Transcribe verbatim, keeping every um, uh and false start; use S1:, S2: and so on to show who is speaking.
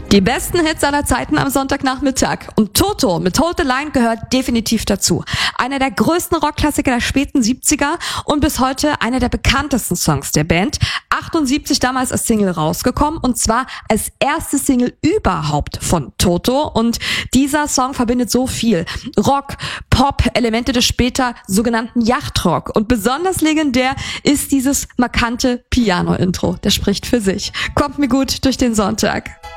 S1: Die besten Hits aller Zeiten am Sonntagnachmittag. Und Toto mit Hold the Line gehört definitiv dazu. Einer der größten Rockklassiker der späten siebziger und bis heute einer der bekanntesten Songs der Band. achtundsiebzig damals als Single rausgekommen und zwar als erste Single überhaupt von Toto. Und dieser Song verbindet so viel. Rock, Pop, Elemente des später sogenannten Yachtrock. Und besonders legendär ist dieses markante Piano-Intro. Der spricht für sich. Kommt mir gut durch den Sonntag.